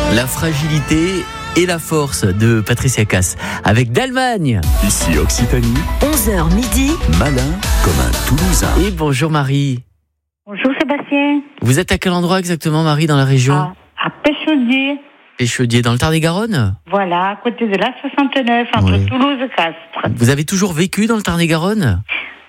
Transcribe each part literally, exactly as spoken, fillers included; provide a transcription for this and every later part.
La fragilité et la force de Patricia Cass avec d'Allemagne. Ici Occitanie, onze heures midi, malin comme un Toulousain. Et bonjour Marie. Bonjour Sébastien. Vous êtes à quel endroit exactement Marie dans la région? À, à Péchaudier. Péchaudier dans le Tarn-et-Garonne? Voilà, à côté de l'A soixante-neuf, entre Oui. Toulouse et Castres. Vous avez toujours vécu dans le Tarn-et-Garonne?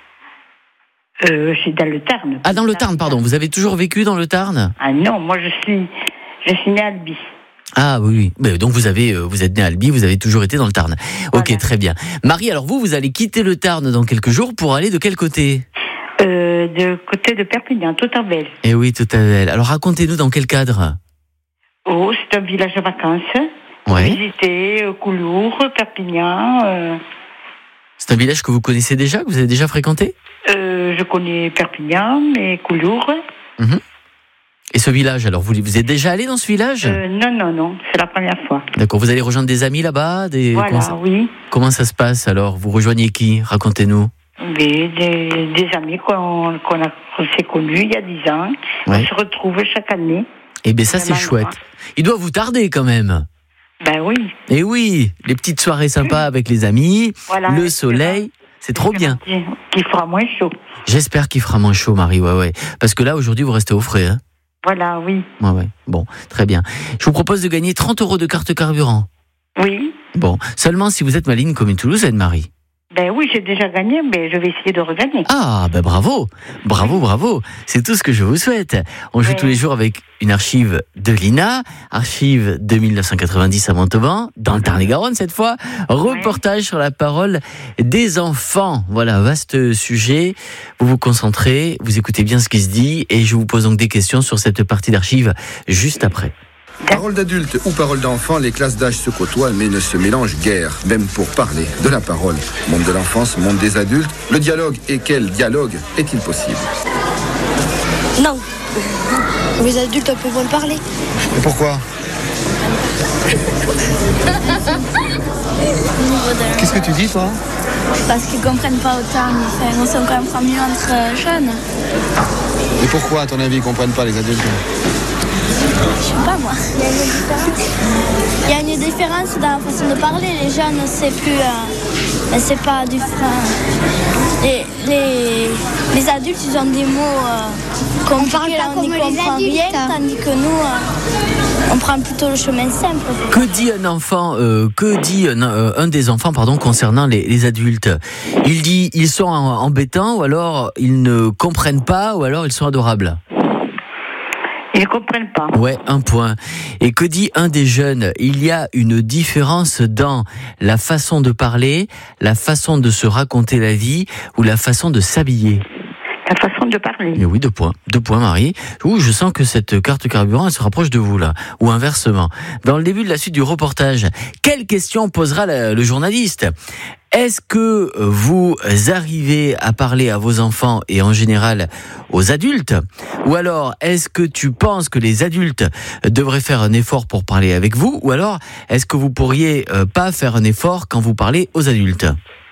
Euh, je suis dans le Tarn. Ah, dans le Tarn, pardon. Vous avez toujours vécu dans le Tarn? Ah non, moi je suis, je suis née à Albi. Ah oui, oui. Mais donc vous avez, euh, vous êtes né à Albi, vous avez toujours été dans le Tarn. Ok, Voilà. très bien. Marie, alors vous, vous allez quitter le Tarn dans quelques jours pour aller de quel côté? Euh, de côté de Perpignan, tout en belle. Eh oui, tout à fait. Alors racontez-nous dans quel cadre? Oh, c'est un village de vacances. Ouais. Visiter euh, Coulours, Perpignan. Euh, C'est un village que vous connaissez déjà, que vous avez déjà fréquenté? euh, je connais Perpignan, mais Coulours. Et ce village, alors vous, vous êtes déjà allé dans ce village? Euh, non, non, non, c'est la première fois. D'accord, vous allez rejoindre des amis là-bas des... Voilà, comment, ça... oui. comment ça se passe alors? Vous rejoignez qui? Racontez-nous. Des, des, des amis qu'on, qu'on, a, qu'on s'est connus il y a dix ans. Ouais. On se retrouve chaque année. Eh bien ça c'est Vraiment, chouette. Il doit vous tarder quand même. Ben oui. Et oui, les petites soirées sympas avec les amis, Voilà, le et soleil, c'est trop bien. Qu'il fera moins chaud. J'espère qu'il fera moins chaud, Marie, ouais, ouais. Parce que là, aujourd'hui, vous restez au frais, hein. Voilà, oui. Ouais, ouais. Bon, très bien. Je vous propose de gagner trente euros de carte carburant. Oui. Bon, seulement si vous êtes maligne comme une Toulousaine, Marie. Ben oui, j'ai déjà gagné, mais je vais essayer de regagner. Ah, ben bravo, bravo, bravo. C'est tout ce que je vous souhaite. On joue Ouais. tous les jours avec une archive de l'I N A, archive de dix-neuf cent quatre-vingt-dix à Montauban, dans le Tarn-et-Garonne cette fois. Reportage sur la parole des enfants. Voilà, vaste sujet. Vous vous concentrez, vous écoutez bien ce qui se dit, et je vous pose donc des questions sur cette partie d'archive juste après. Parole d'adulte ou parole d'enfant, les classes d'âge se côtoient mais ne se mélangent guère, même pour parler de la parole. Monde de l'enfance, monde des adultes, le dialogue et quel dialogue est-il possible? Non. Les adultes peuvent pas parler. Et pourquoi? Qu'est-ce que tu dis toi? Parce qu'ils comprennent pas autant. Enfin, on s'en comprend mieux entre euh, jeunes. Et pourquoi à ton avis ils comprennent pas les adultes? Je sais pas moi. Il y a une différence dans la façon de parler. Les jeunes, c'est plus. Euh, c'est pas du frein. Les, les, les adultes, ils ont des mots euh, compliqués, là, on n'y comprend rien, tandis que nous, euh, on prend plutôt le chemin simple. Que dit un enfant, euh, que dit un, euh, un des enfants, pardon, concernant les, les adultes? Il dit, ils sont en- embêtants, ou alors ils ne comprennent pas, ou alors ils sont adorables. Ils ne comprennent pas. Ouais, un point. Et que dit un des jeunes? Il y a une différence dans la façon de parler, la façon de se raconter la vie, ou la façon de s'habiller. La façon de parler. Mais oui, deux points. Deux points, Marie. Ouh, je sens que cette carte carburant, elle se rapproche de vous, là. Ou inversement. Dans le début de la suite du reportage, quelle question posera la- le journaliste? Est-ce que vous arrivez à parler à vos enfants et en général aux adultes? Ou alors, est-ce que tu penses que les adultes devraient faire un effort pour parler avec vous? Ou alors, est-ce que vous pourriez euh, pas faire un effort quand vous parlez aux adultes?